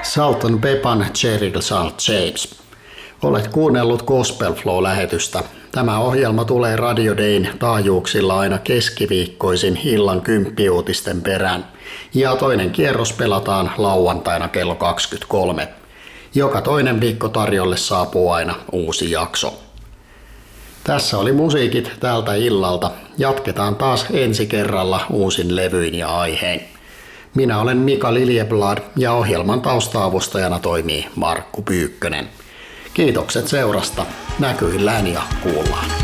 Salt and Pepper, Cheryl St. James. Olet kuunnellut Gospel Flow-lähetystä. Tämä ohjelma tulee Radio Dayn taajuuksilla aina keskiviikkoisin illan 10 uutisten perään. Ja toinen kierros pelataan lauantaina kello 23. Joka toinen viikko tarjolle saapuu aina uusi jakso. Tässä oli musiikit tältä illalta. Jatketaan taas ensi kerralla uusin levyin ja aihein. Minä olen Mika Liljeblad ja ohjelman tausta-avustajana toimii Markku Pyykkönen. Kiitokset seurasta. Näkyillään ja kuullaan.